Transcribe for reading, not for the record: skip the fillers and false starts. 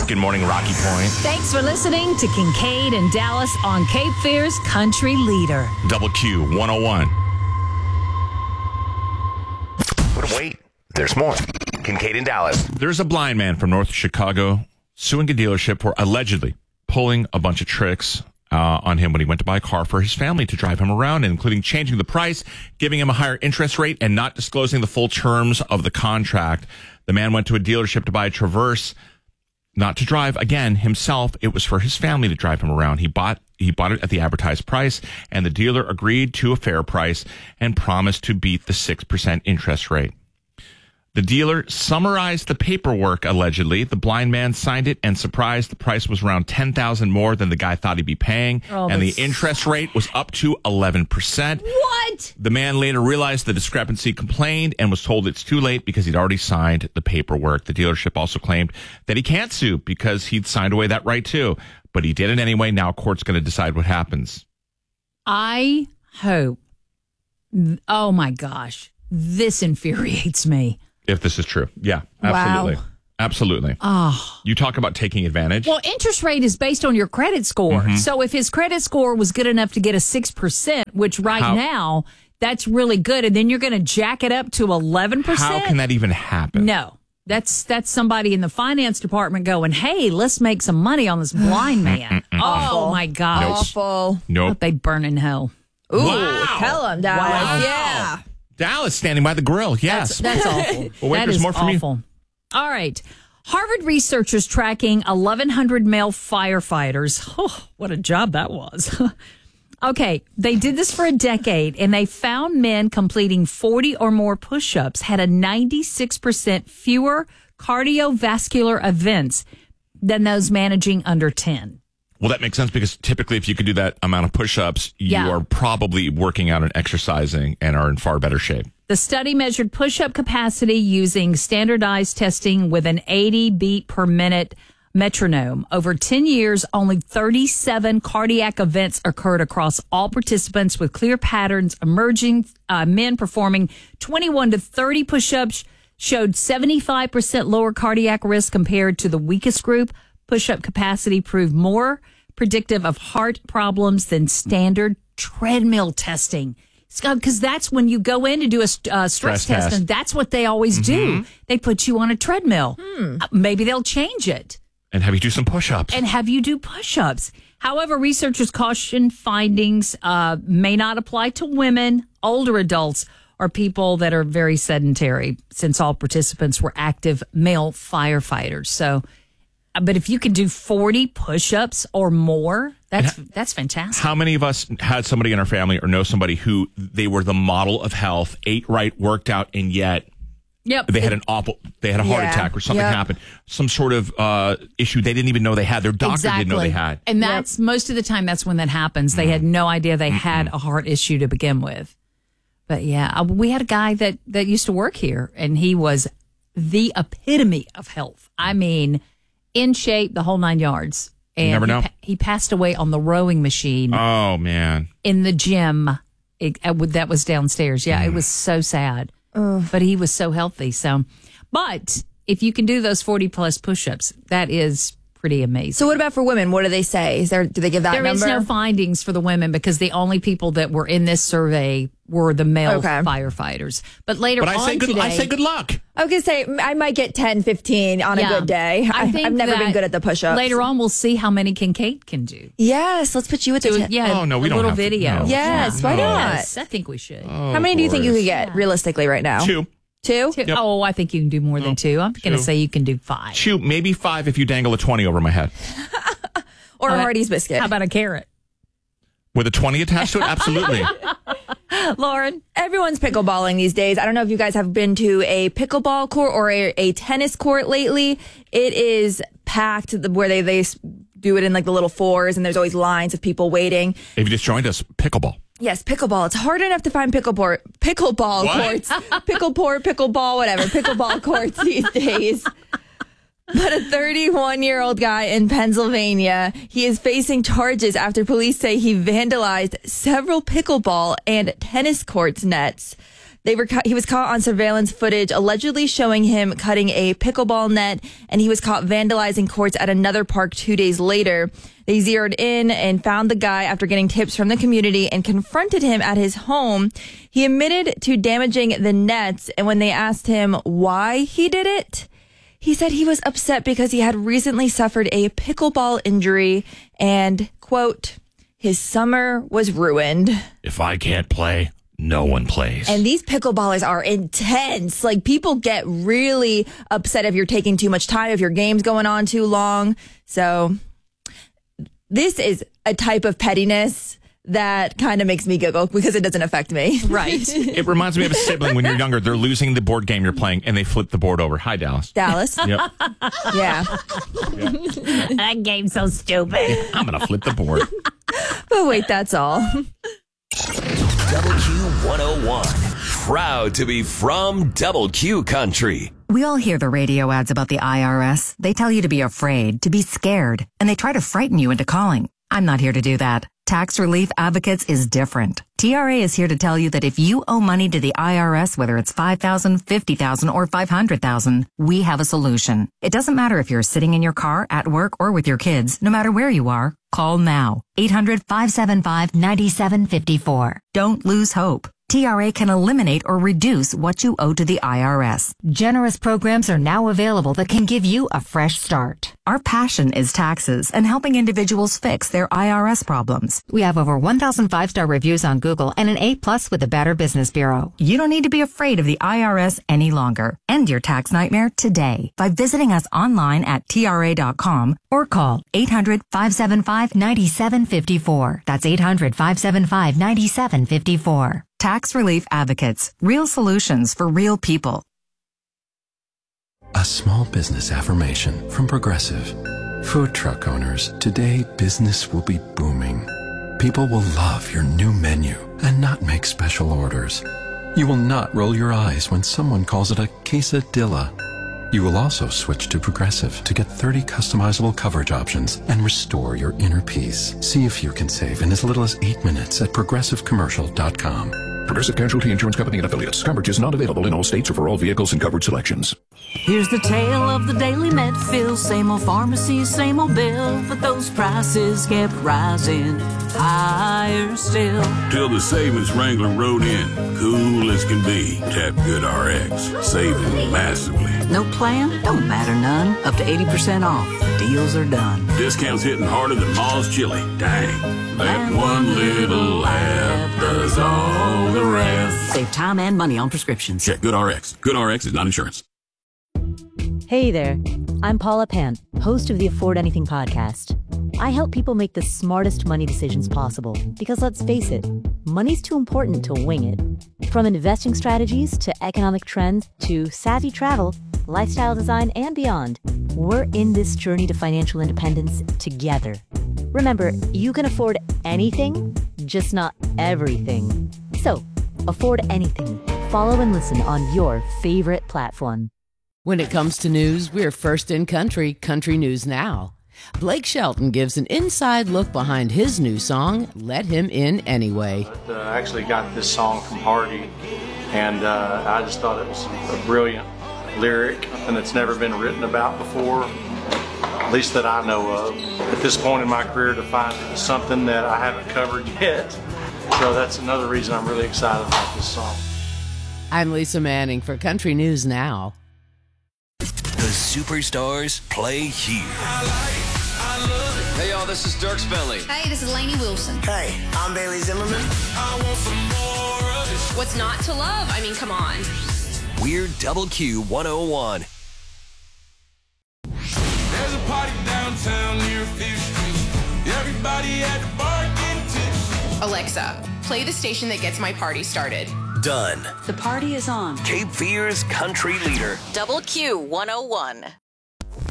Good morning, Rocky Point. Thanks for listening to Kincaid and Dallas on Cape Fear's Country Leader. Double Q 101. But wait, there's more. Kincaid and Dallas. There's a blind man from North Chicago suing a dealership for allegedly pulling a bunch of tricks on him when he went to buy a car for his family to drive him around, including changing the price, giving him a higher interest rate, and not disclosing the full terms of the contract. The man went to a dealership to buy a Traverse, not to drive, again, himself. It was for his family to drive him around. He bought it at the advertised price, and the dealer agreed to a fair price and promised to beat the 6% interest rate. The dealer summarized the paperwork, allegedly. The blind man signed it and surprised the price was around $10,000 more than the guy thought he'd be paying. And the interest rate was up to 11%. What? The man later realized the discrepancy, complained, and was told it's too late because he'd already signed the paperwork. The dealership also claimed that he can't sue because he'd signed away that right too. But he did it anyway. Now court's going to decide what happens. I hope. Oh, my gosh. This infuriates me. If this is true. Yeah, absolutely. Wow. Absolutely. Oh. You talk about taking advantage. Well, interest rate is based on your credit score. Mm-hmm. So if his credit score was good enough to get a 6%, which now, that's really good, and then you're going to jack it up to 11%? How can that even happen? No. That's somebody in the finance department going, hey, let's make some money on this blind man. Oh, my gosh. Awful. Nope. They burn in hell. Ooh, Wow. tell him, Dallas. Wow. Yeah. Dallas standing by the grill. Yes. That's awful. Well, wait, That there's is more from you. awful. All right. Harvard researchers tracking 1,100 male firefighters. Oh, what a job that was. Okay, they did this for a decade, and they found men completing 40 or more push-ups had a 96% fewer cardiovascular events than those managing under 10. Well, that makes sense because typically if you could do that amount of push-ups, you are probably working out and exercising and are in far better shape. The study measured push-up capacity using standardized testing with an 80 beat per minute metronome. Over 10 years, only 37 cardiac events occurred across all participants, with clear patterns emerging. Men performing 21 to 30 push-ups showed 75% lower cardiac risk compared to the weakest group. Push-up capacity proved more predictive of heart problems than standard treadmill testing. Because that's when you go in to do a stress test, and that's what they always do. They put you on a treadmill. Maybe they'll change it. And have you do some push-ups. And have you do push-ups. However, researchers caution findings may not apply to women, older adults, or people that are very sedentary, since all participants were active male firefighters. So, but if you can do 40 push-ups or more, that's fantastic. How many of us had somebody in our family or know somebody who they were the model of health, ate right, worked out, and yet they had a heart attack or something happened, some sort of issue they didn't even know they had. Their doctor didn't know they had. And that's most of the time that's when that happens. They had no idea they had a heart issue to begin with. But yeah, we had a guy that used to work here, and he was the epitome of health. I mean, in shape, the whole 9 yards. And you never know. He passed away on the rowing machine. Oh, man. In the gym that was downstairs. Yeah, it was so sad. But he was so healthy. But if you can do those 40 plus push-ups, that is pretty amazing. So what about for women? What do they say? Do they give that number? There is no findings for the women because the only people that were in this survey were the male firefighters. But later on today... I say good luck. I was going to say, I might get 10, 15 on a good day. I've never been good at the push-ups. Later on, we'll see how many Kincaid can do. Yes, let's put you at the 10. Yeah, oh, no, we don't little have video. To, no. Yes, why not? Yes, I think we should. How many do you think you could get realistically right now? 2. 2? Yep. Oh, I think you can do more than 2. I'm going to say you can do 5. 2, maybe 5 if you dangle a 20 over my head. Or a Hardee's biscuit. How about a carrot? With a 20 attached to it? Absolutely. Lauren? Everyone's pickleballing these days. I don't know if you guys have been to a pickleball court or a tennis court lately. It is packed where they do it in like the little fours, and there's always lines of people waiting. If you just joined us, pickleball. Yes, pickleball. It's hard enough to find pickleball courts. Pickleball, whatever. Pickleball courts these days. But a 31-year-old guy in Pennsylvania, he is facing charges after police say he vandalized several pickleball and tennis courts nets. He was caught on surveillance footage allegedly showing him cutting a pickleball net, and he was caught vandalizing courts at another park 2 days later. They zeroed in and found the guy after getting tips from the community and confronted him at his home. He admitted to damaging the nets, and when they asked him why he did it, he said he was upset because he had recently suffered a pickleball injury and, quote, his summer was ruined. If I can't play, no one plays. And these pickleballers are intense. Like, people get really upset if you're taking too much time, if your game's going on too long. So this is a type of pettiness that kind of makes me giggle because it doesn't affect me. Right. It reminds me of a sibling when you're younger. They're losing the board game you're playing, and they flip the board over. Hi, Dallas. Dallas? Yep. Yeah. That game's so stupid. I'm going to flip the board. But wait, that's all. WQ101. Proud to be from Double Q Country. We all hear the radio ads about the IRS. They tell you to be afraid, to be scared, and they try to frighten you into calling. I'm not here to do that. Tax Relief Advocates is different. TRA is here to tell you that if you owe money to the IRS, whether it's $5,000, $50,000, or $500,000, we have a solution. It doesn't matter if you're sitting in your car, at work, or with your kids. No matter where you are, call now. 800-575-9754. Don't lose hope. TRA can eliminate or reduce what you owe to the IRS. Generous programs are now available that can give you a fresh start. Our passion is taxes and helping individuals fix their IRS problems. We have over 1,000 5-star reviews on Google and an A+ with the Better Business Bureau. You don't need to be afraid of the IRS any longer. End your tax nightmare today by visiting us online at TRA.com or call 800-575-9754. That's 800-575-9754. Tax Relief Advocates. Real solutions for real people. A small business affirmation from Progressive. Food truck owners, today business will be booming. People will love your new menu and not make special orders. You will not roll your eyes when someone calls it a quesadilla. You will also switch to Progressive to get 30 customizable coverage options and restore your inner peace. See if you can save in as little as 8 minutes at progressivecommercial.com. Progressive Casualty Insurance Company and affiliates. Coverage is not available in all states or for all vehicles and coverage selections. Here's the tale of the daily Medfill. Same old pharmacy, same old bill, but those prices kept rising higher still. Till the savings Wrangler rode in. Cool as can be. Tap Good RX. Saving massively. No plan? Don't matter none. Up to 80% off. Deals are done. Discounts hitting harder than Ma's chili. Dang. That one little app does all the rest. Save time and money on prescriptions. Check Good RX. Good RX is not insurance. Hey there. I'm Paula Pant, host of the Afford Anything podcast. I help people make the smartest money decisions possible because, let's face it, money's too important to wing it. From investing strategies to economic trends to savvy travel, lifestyle design, and beyond, we're in this journey to financial independence together. Remember, you can afford anything, just not everything. So, afford anything. Follow and listen on your favorite platform. When it comes to news, we're first in country, Country News Now. Blake Shelton gives an inside look behind his new song, Let Him In Anyway. I actually got this song from Hardy, and I just thought it was a brilliant lyric, and it's never been written about before, at least that I know of. At this point in my career, to find something that I haven't covered yet. So that's another reason I'm really excited about this song. I'm Lisa Manning for Country News Now. The superstars play here. Hey y'all, this is Dirk Bentley. Hey, this is Lainey Wilson. Hey, I'm Bailey Zimmerman. I want some more of this. What's not to love? I mean, come on. We're Double Q 101. There's a party downtown near 5th Street. Everybody at the bar getting tipsy. Alexa, play the station that gets my party started. Done. The party is on. Cape Fear's country leader. Double Q 101.